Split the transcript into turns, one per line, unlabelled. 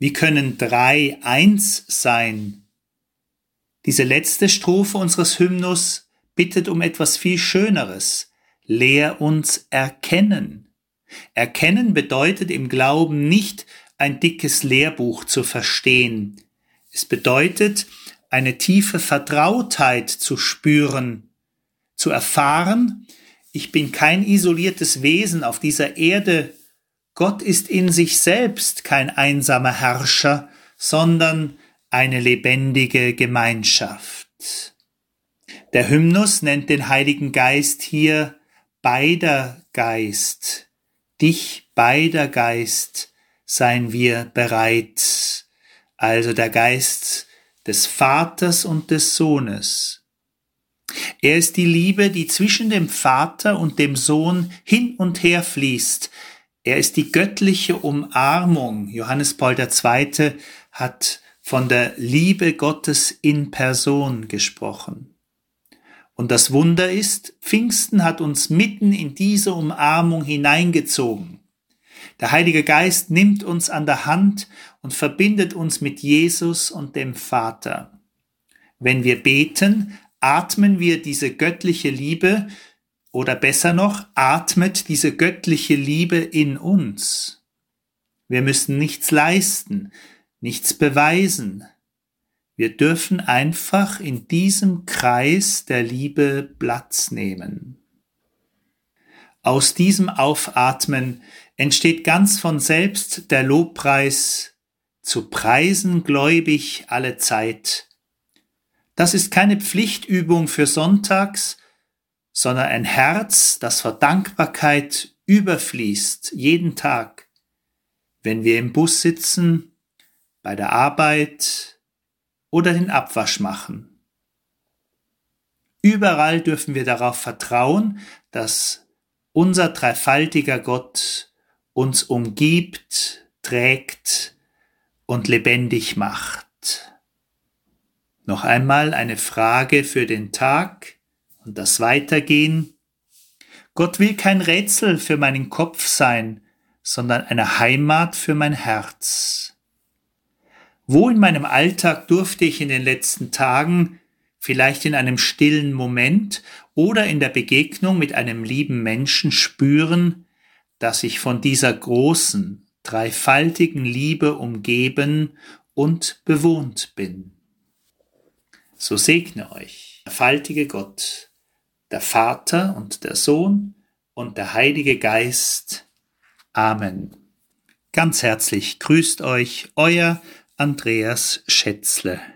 Wie können drei eins sein? Diese letzte Strophe unseres Hymnus bittet um etwas viel Schöneres. Lehr uns erkennen. Erkennen bedeutet im Glauben nicht, ein dickes Lehrbuch zu verstehen. Es bedeutet, eine tiefe Vertrautheit zu spüren, zu erfahren, ich bin kein isoliertes Wesen auf dieser Erde. Gott ist in sich selbst kein einsamer Herrscher, sondern eine lebendige Gemeinschaft. Der Hymnus nennt den Heiligen Geist hier beider Geist. Dich, beider Geist, seien wir bereit. Also der Geist des Vaters und des Sohnes. Er ist die Liebe, die zwischen dem Vater und dem Sohn hin und her fließt. Er ist die göttliche Umarmung. Johannes Paul II. Hat von der Liebe Gottes in Person gesprochen. Und das Wunder ist, Pfingsten hat uns mitten in diese Umarmung hineingezogen. Der Heilige Geist nimmt uns an der Hand und verbindet uns mit Jesus und dem Vater. Wenn wir beten, atmen wir diese göttliche Liebe, oder besser noch, atmet diese göttliche Liebe in uns. Wir müssen nichts leisten, nichts beweisen. Wir dürfen einfach in diesem Kreis der Liebe Platz nehmen. Aus diesem Aufatmen entsteht ganz von selbst der Lobpreis, zu preisen gläubig alle Zeit. Das ist keine Pflichtübung für sonntags, sondern ein Herz, das vor Dankbarkeit überfließt, jeden Tag, wenn wir im Bus sitzen, bei der Arbeit oder den Abwasch machen. Überall dürfen wir darauf vertrauen, dass unser dreifaltiger Gott uns umgibt, trägt und lebendig macht. Noch einmal eine Frage für den Tag und das Weitergehen. Gott will kein Rätsel für meinen Kopf sein, sondern eine Heimat für mein Herz. Wo in meinem Alltag durfte ich in den letzten Tagen, vielleicht in einem stillen Moment oder in der Begegnung mit einem lieben Menschen spüren, dass ich von dieser großen, dreifaltigen Liebe umgeben und bewohnt bin? So segne euch der faltige Gott, der Vater und der Sohn und der Heilige Geist. Amen. Ganz herzlich grüßt euch euer Andreas Schätzle.